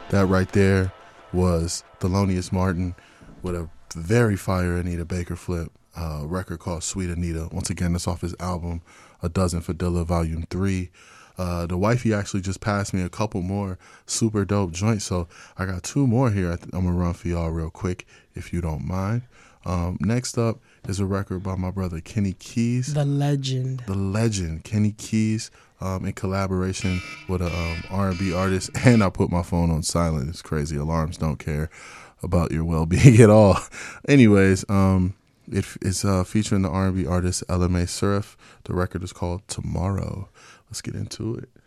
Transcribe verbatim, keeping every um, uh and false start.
That right there was Thelonious Martin with a very fire Anita Baker flip uh, record called Sweet Anita. Once again, that's off his album A Dozen for Dilla Volume three. Uh, the wifey actually just passed me a couple more super dope joints, so I got two more here. I th- I'm going to run for y'all real quick, if you don't mind. Um, next up is a record by my brother Kenny Keys. The legend. The legend, Kenny Keys, um, in collaboration with a um, R and B artist. And I put my phone on silent. It's crazy. Alarms don't care about your well-being at all. Anyways, um, it, it's uh, featuring the R and B artist L M A Surf. The record is called Tomorrow. Let's get into it.